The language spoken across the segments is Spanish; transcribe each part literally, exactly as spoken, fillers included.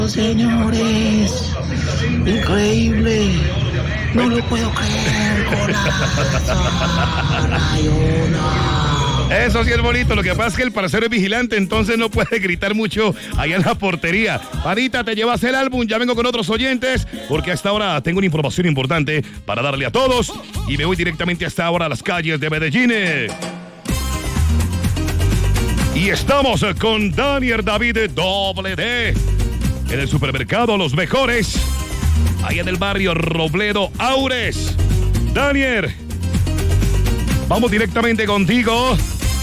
Señores, increíble, no lo puedo creer, golazo, Eso sí es bonito, lo que pasa es que el parcero es vigilante, entonces no puede gritar mucho allá en la portería. Panita, te llevas el álbum, ya vengo con otros oyentes, porque hasta ahora tengo una información importante para darle a todos, y me voy directamente hasta ahora a las calles de Medellín. Y estamos con Daniel David Doble D. En el supermercado Los Mejores, ahí en el barrio Robledo Aures. Daniel, vamos directamente contigo.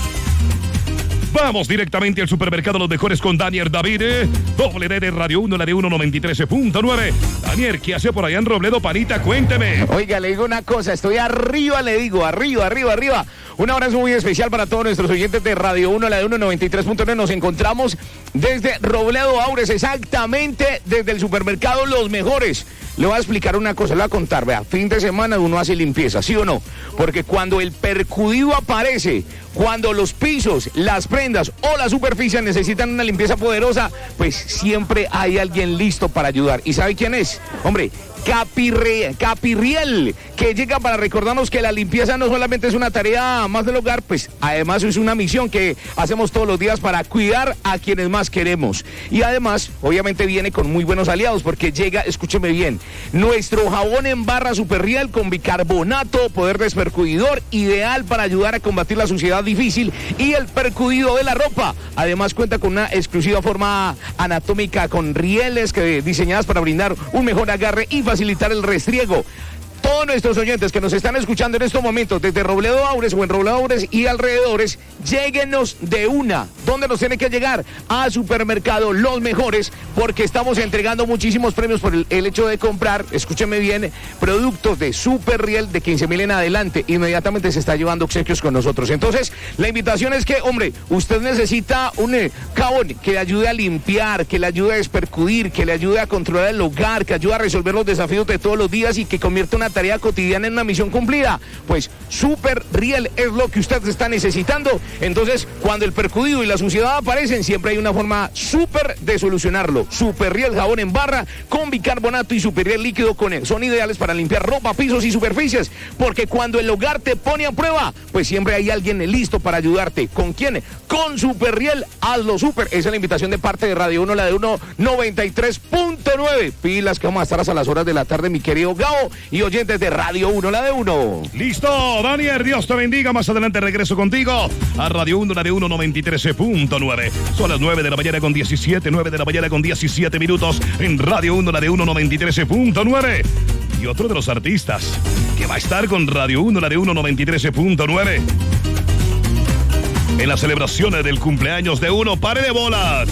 Vamos directamente al supermercado Los Mejores con Daniel David, doble D de Radio uno, la de uno noventa y tres punto nueve. Daniel, ¿qué hace por allá en Robledo, panita? Cuénteme. Oiga, le digo una cosa, estoy arriba, le digo, arriba, arriba, arriba. Un abrazo muy especial para todos nuestros oyentes de Radio uno, la de uno noventa y tres punto nueve. Nos encontramos desde Robledo Aures, exactamente desde el supermercado Los Mejores. Le voy a explicar una cosa, le voy a contar, vea, fin de semana uno hace limpieza, ¿sí o no? Porque cuando el percudido aparece, cuando los pisos, las prendas o las superficies necesitan una limpieza poderosa, pues siempre hay alguien listo para ayudar. ¿Y sabe quién es? Hombre, Capirriel, Capirriel, que llega para recordarnos que la limpieza no solamente es una tarea más del hogar, pues además es una misión que hacemos todos los días para cuidar a quienes más queremos. Y además, obviamente viene con muy buenos aliados, porque llega, escúcheme bien, nuestro jabón en barra Superriel con bicarbonato, poder despercudidor, ideal para ayudar a combatir la suciedad difícil y el percudido de la ropa. Además cuenta con una exclusiva forma anatómica con rieles que diseñadas para brindar un mejor agarre y facilitar el restriego. Todos nuestros oyentes que nos están escuchando en estos momentos desde Robledo Aures o en Robledo Aures y alrededores, lléguenos de una. ¿Dónde nos tiene que llegar? A Supermercado Los Mejores, porque estamos entregando muchísimos premios por el, el hecho de comprar, escúcheme bien, productos de Superriel de quince mil en adelante. Inmediatamente se está llevando obsequios con nosotros. Entonces, la invitación es que, hombre, usted necesita un eh, jabón que le ayude a limpiar, que le ayude a despercudir, que le ayude a controlar el hogar, que ayude a resolver los desafíos de todos los días y que convierta una tarea cotidiana en una misión cumplida. Pues Superriel es lo que usted está necesitando. Entonces, cuando el percudido y la suciedad aparecen, siempre hay una forma súper de solucionarlo. Superriel jabón en barra con bicarbonato y Superriel líquido con él son ideales para limpiar ropa, pisos y superficies, porque cuando el hogar te pone a prueba, pues siempre hay alguien listo para ayudarte. ¿Con quién? Con Superriel. Hazlo super. Esa es la invitación de parte de Radio uno, la de uno noventa y tres punto nueve. Pilas que vamos a estar hasta las horas de la tarde, mi querido Gabo, y oyentes de Radio uno, la de uno. Listo, Daniel, Dios te bendiga. Más adelante regreso contigo a Radio uno, la de uno noventa y tres punto nueve. Son las nueve de la mañana con diecisiete, nueve de la mañana con diecisiete minutos en Radio uno, la de uno noventa y tres punto nueve. Y otro de los artistas que va a estar con Radio uno, la de uno noventa y tres punto nueve. En las celebraciones del cumpleaños de uno, pare de bolas.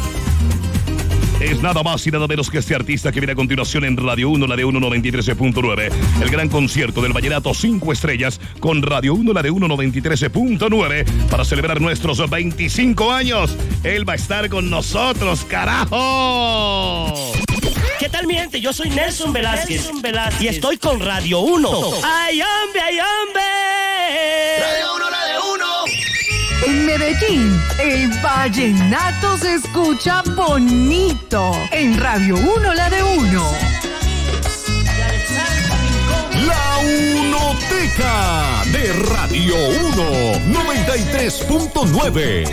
Es nada más y nada menos que este artista que viene a continuación en Radio uno, la de uno noventa y tres punto nueve. El gran concierto del Vallenato cinco estrellas con Radio uno, la de uno noventa y tres punto nueve. Para celebrar nuestros veinticinco años. Él va a estar con nosotros, carajo. ¿Qué tal, mi gente? Yo soy Nelson Velázquez, Nelson Velázquez y estoy con Radio uno. ¡Ay, hombre, ay, hombre! Radio uno, la de uno. En Medellín, el vallenato se escucha bonito. En Radio uno, la de uno. La Unoteca de Radio uno noventa y tres punto nueve.